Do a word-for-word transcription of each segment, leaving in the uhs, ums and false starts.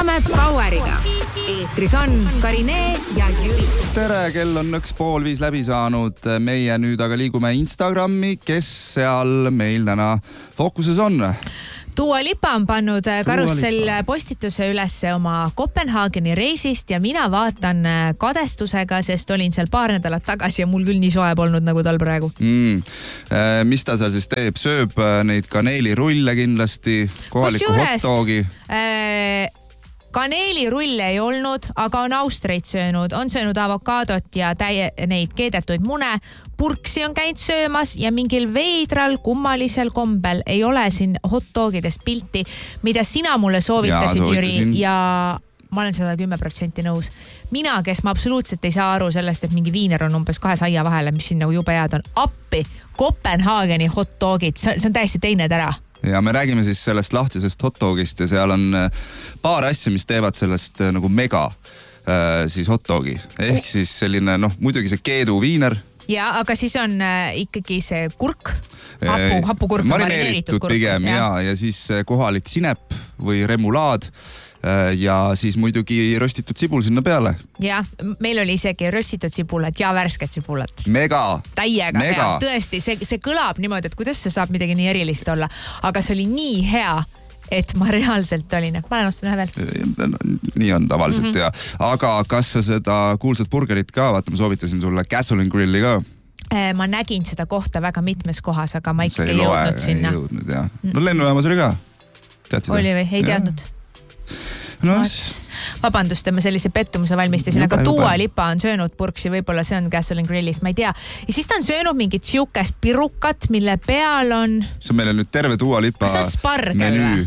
Sõidame Poweriga. Eetris on Karine ja Jüri. Tere, kell on nõks pool viis läbi saanud. Meie nüüd aga liigume Instagrami, kes seal meil täna fookuses on. Dua Lipa on pannud Karussell postituse üles oma Kopenhaageni reisist ja mina vaatan kadestusega, sest olin seal paar nädalat tagasi ja mul küll nii soe polnud nagu tal praegu. Mm. Mis ta seal siis teeb? Sööb neid kaneelirulle kindlasti, kohaliku hotdogi. Äh, kaneelirulle ei olnud, aga on austreid söönud, on söönud avokaadot ja täie, neid keedetuid mune. Purksi on käinud söömas ja mingil veidral kummalisel kombel ei ole siin hotdogidest pilti, mida sina mulle soovitasid, ja, Jüri, ja ma olen sada kümme protsenti nõus. Mina, kes ma absoluutselt ei saa aru sellest, et mingi viiner on umbes kahe saia vahele, mis siin nagu jube head on. Appi, Kopenhaageni hotdogid, see on täiesti teine tära. Ja me räägime siis sellest lahtisest hotdogist ja seal on paar asja, mis teevad sellest nagu mega siis hotdogi. Ehk siis selline, noh, muidugi see keedu viiner. Ja, aga siis on ikkagi see kurk, hapu, hapukurk, marineeritud kurk. Pigem, ja. Ja, ja siis kohalik sinep või remulaad. Ja siis muidugi röstitud sibul sinna peale. Ja, meil oli isegi röstitud sibulat ja värsket sibulat. Mega. Täiega Mega. hea. Tõesti, see, see kõlab niimoodi, et kuidas see saab midagi nii erilist olla. Aga see oli nii hea, et ma reaalselt olin, et ma olen ostnud ühe veel. Nii on tavaliselt, mm-hmm. ja. Aga kas sa seda kuulsat burgerit ka, vaata, ma soovitasin sulle Gasoline Grilli ka? Ma nägin seda kohta väga mitmes kohas, aga ma ikkagi ei jõudnud sinna. Ei jõudnud, jah. No lennujaamas oli ka. Tead seda? Oli või? Ei teadnud. No, vabandust, ma sellise pettumuse valmistasin, aga Dua Lipa on söönud purksi, võib-olla see on Gasoline Grillist, ma ei tea. Ja siis ta on söönud mingit siukest pirukat, mille peal on... See on meile nüüd terve Dua Lipa menüü.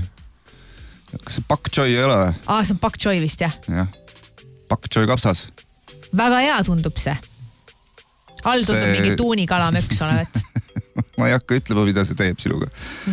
Kas see pak choi ei ole või? Aa, see on pak choi vist, jah. Jah, pak choi kapsas. Väga hea tundub see. All tundub see... mingi tuunikalamöks olevat. Ma ei hakka ütlema, mida see teeb sinuga.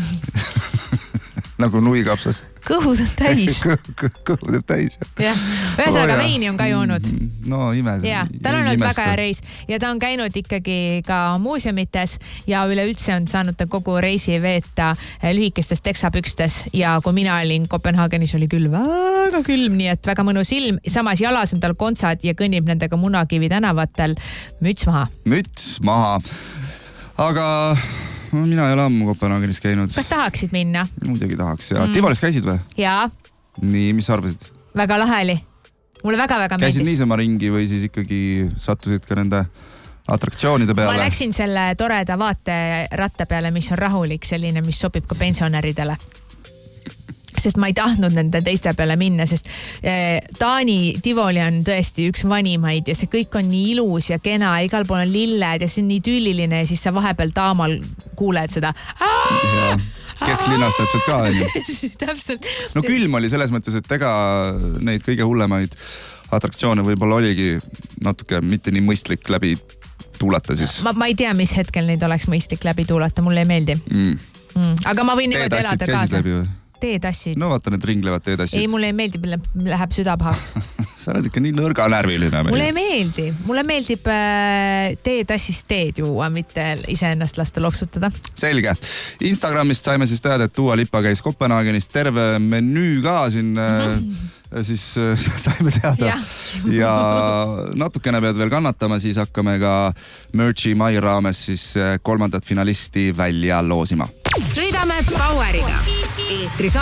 Nagu nui kapsas. Kõhud on täis. Kõhud on täis. Jah. Ühesõnaga oh, veini on ka joonud. No ime. Ja, tal on olnud väga hea reis ja ta on käinud ikkagi ka muuseumites ja üleüldse on saanud ta kogu reisi veeta lühikestes teksapükstes ja kui mina olin Kopenhaagenis oli küll väga külm, nii et väga mõnus ilm. Samas jalas on tal kontsad ja kõnnib nendega Munakivi tänavatel. Müts maha. Müts maha. Aga... mina ei ole ammu Kopenhaagenis käinud. Kas tahaksid minna? Muidugi tahaks. Ja mm. Tivolis käisid või? Jaa. Nii, mis arvasid? Väga lahe oli. Mulle väga-väga meeldis. Käisid niisama ringi või siis ikkagi sattusid ka nende atraktsioonide peale? Ma läksin selle toreda vaateratta peale, mis on rahulik, selline, mis sobib ka pensionäridele. Sest ma ei tahtnud nende teiste peale minna, sest eh, Taani Tivoli on tõesti üks vanimaid ja see kõik on nii ilus ja kena, igal pool on lilled ja see on nii tüüliline ja siis sa vahepeal taamal kuuled seda. Ja, kesklinnas täpselt ka. Täpselt. No külm oli selles mõttes, et ega neid kõige hullemaid atraktsioone võib-olla oligi natuke mitte nii mõistlik läbi tuulata siis. Ma, ma ei tea, mis hetkel neid oleks mõistlik läbi tuulata, mulle ei meeldi. Mm. Mm. Aga ma võin niimoodi elada kaasa. Teetassid. No vaata need ringlevad teetassid. Ei, mulle ei meeldi, läheb süda pahaks. Sa oled ikka nii nõrga närviline. Mulle ei meeldi. Mulle meeldib äh, teetassist teed juua, mitte iseennast lasta loksutada. Selge. Instagramist saime siis teada, et Dua Lipa käis Kopenhaagenist terve menüü ka siin äh, siis äh, saime teada. Ja. ja natukene pead veel kannatama, siis hakkame ka Merchi Mai raames siis kolmandat finalisti välja loosima. Sõidame Poweriga. Eetris